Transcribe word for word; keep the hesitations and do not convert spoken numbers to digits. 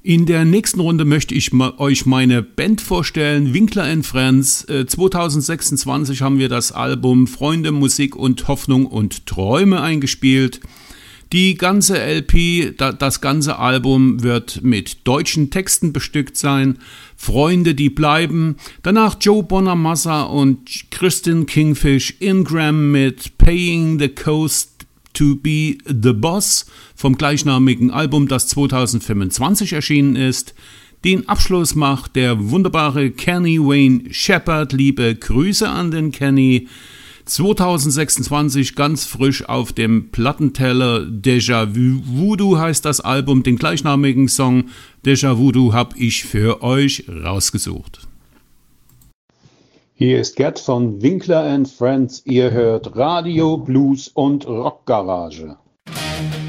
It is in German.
In der nächsten Runde möchte ich ma- euch meine Band vorstellen, Winkler and Friends. Äh, zwanzig sechsundzwanzig haben wir das Album Freunde, Musik und Hoffnung und Träume eingespielt. Die ganze L P, da, das ganze Album wird mit deutschen Texten bestückt sein. Freunde, die bleiben. Danach Joe Bonamassa und Kristin Kingfish Ingram mit Paying the Coast to be the Boss vom gleichnamigen Album, das zwanzig fünfundzwanzig erschienen ist. Den Abschluss macht der wunderbare Kenny Wayne Shepherd. Liebe Grüße an den Kenny. zwanzig sechsundzwanzig ganz frisch auf dem Plattenteller. Déjà Voodoo heißt das Album. Den gleichnamigen Song Déjà Voodoo habe ich für euch rausgesucht. Hier ist Gerd von Winkler and Friends. Ihr hört Radio, Blues und Rockgarage.